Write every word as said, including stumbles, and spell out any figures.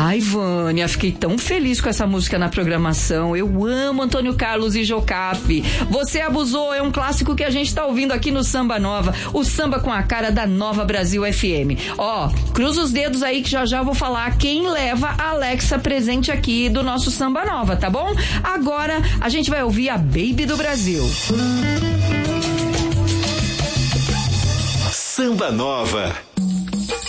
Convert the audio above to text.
Ai, Vânia, fiquei tão feliz com essa música na programação. Eu amo Antônio Carlos e Jocafe. Você Abusou é um clássico que a gente tá ouvindo aqui no Samba Nova, o samba com a cara da Nova Brasil F M. Ó, cruza os dedos aí que já já vou falar quem leva a Alexa presente aqui do nosso Samba Nova, tá bom? Agora a gente vai ouvir a Baby do Brasil. Samba Nova.